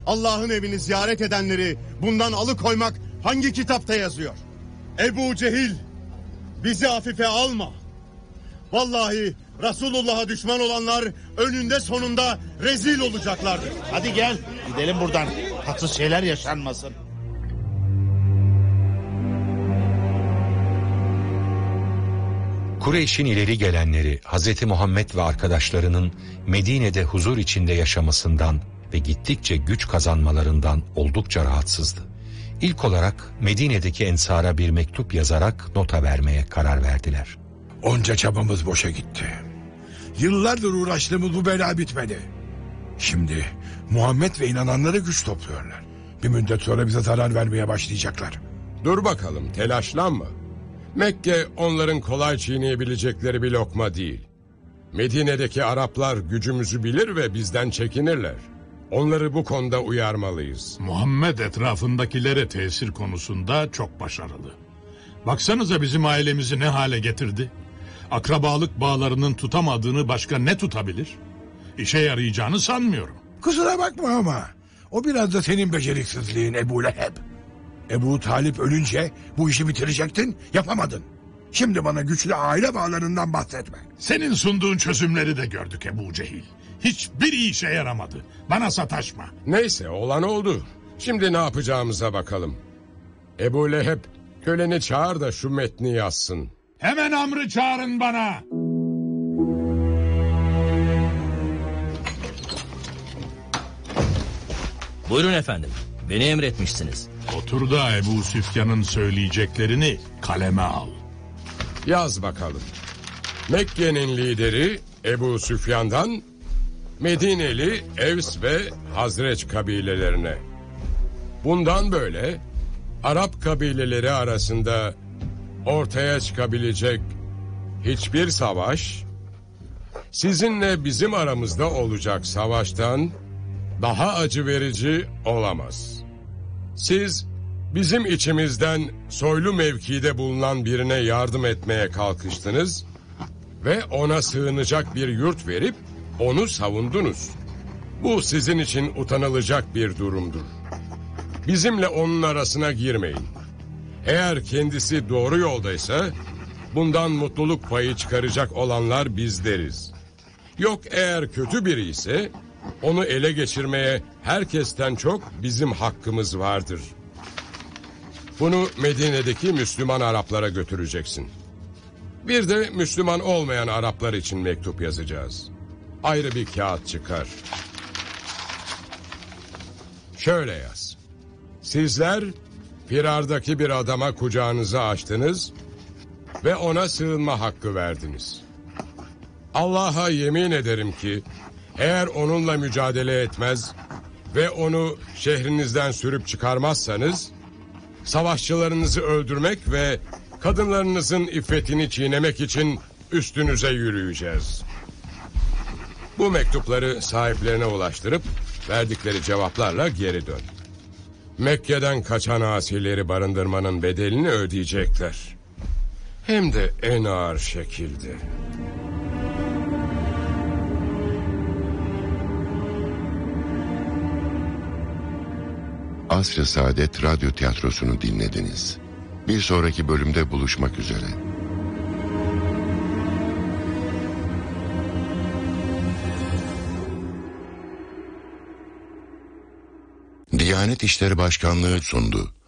Allah'ın evini ziyaret edenleri bundan alıkoymak hangi kitapta yazıyor? Ebu Cehil, bizi hafife alma. Vallahi Resulullah'a düşman olanlar önünde sonunda rezil olacaklardır. Hadi gel gidelim buradan. Tatsız şeyler yaşanmasın. Kureyş'in ileri gelenleri Hz. Muhammed ve arkadaşlarının Medine'de huzur içinde yaşamasından ve gittikçe güç kazanmalarından oldukça rahatsızdı. İlk olarak Medine'deki ensara bir mektup yazarak nota vermeye karar verdiler. Onca çabamız boşa gitti. Yıllardır uğraştığımız bu bela bitmedi. Şimdi Muhammed ve inananları güç topluyorlar. Bir müddet sonra bize zarar vermeye başlayacaklar. Dur bakalım, telaşlanma. Mekke onların kolay çiğneyebilecekleri bir lokma değil. Medine'deki Araplar gücümüzü bilir ve bizden çekinirler. Onları bu konuda uyarmalıyız. Muhammed etrafındakilere tesir konusunda çok başarılı. Baksanıza bizim ailemizi ne hale getirdi. Akrabalık bağlarının tutamadığını başka ne tutabilir? İşe yarayacağını sanmıyorum. Kusura bakma ama o biraz da senin beceriksizliğin Ebu Leheb. Ebu Talip ölünce bu işi bitirecektin, yapamadın. Şimdi bana güçlü aile bağlarından bahsetme. Senin sunduğun çözümleri de gördük Ebu Cehil. Hiçbir işe yaramadı. Bana sataşma. Neyse, olan oldu. Şimdi ne yapacağımıza bakalım. Ebu Leheb, köleni çağır da şu metni yazsın. Hemen Amr'ı çağırın bana. Buyurun efendim. Beni emretmişsiniz. Otur da Ebu Süfyan'ın söyleyeceklerini kaleme al. Yaz bakalım. Mekke'nin lideri Ebu Süfyan'dan Medineli Evs ve Hazreç kabilelerine. Bundan böyle Arap kabileleri arasında ortaya çıkabilecek hiçbir savaş sizinle bizim aramızda olacak savaştan daha acı verici olamaz. Siz bizim içimizden soylu mevkide bulunan birine yardım etmeye kalkıştınız ve ona sığınacak bir yurt verip onu savundunuz. Bu sizin için utanılacak bir durumdur. Bizimle onun arasına girmeyin. Eğer kendisi doğru yoldaysa bundan mutluluk payı çıkaracak olanlar bizleriz. Yok eğer kötü biri ise onu ele geçirmeye herkesten çok bizim hakkımız vardır. Bunu Medine'deki Müslüman Araplara götüreceksin. Bir de Müslüman olmayan Araplar için mektup yazacağız. Ayrı bir kağıt çıkar. Şöyle yaz. Sizler firardaki bir adama kucağınızı açtınız ve ona sığınma hakkı verdiniz. Allah'a yemin ederim ki eğer onunla mücadele etmez ve onu şehrinizden sürüp çıkarmazsanız savaşçılarınızı öldürmek ve kadınlarınızın iffetini çiğnemek için üstünüze yürüyeceğiz. Bu mektupları sahiplerine ulaştırıp verdikleri cevaplarla geri dön. Mekke'den kaçan asileri barındırmanın bedelini ödeyecekler. Hem de en ağır şekilde. Asr-ı Saadet Radyo Tiyatrosu'nu dinlediniz. Bir sonraki bölümde buluşmak üzere. Diyanet İşleri Başkanlığı sundu.